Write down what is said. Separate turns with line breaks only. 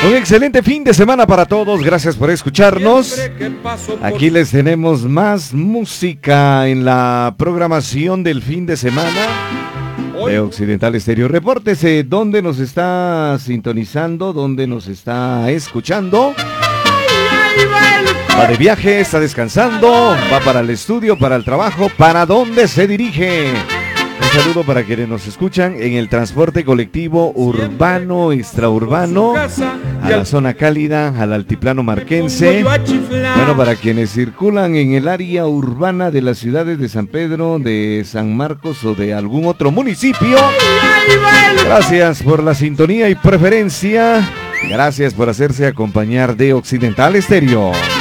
Un excelente fin de semana para todos, gracias por escucharnos. Aquí les tenemos más música en la programación del fin de semana de Occidental Estéreo. Repórtese dónde nos está sintonizando, dónde nos está escuchando. Va de viaje, está descansando, va para el estudio, para el trabajo, ¿para dónde se dirige? Un saludo para quienes nos escuchan en el transporte colectivo urbano, extraurbano, a la zona cálida, al altiplano marquense. Bueno, para quienes circulan en el área urbana de las ciudades de San Pedro, de San Marcos o de algún otro municipio. Gracias por la sintonía y preferencia. Gracias por hacerse acompañar de Occidental Estéreo.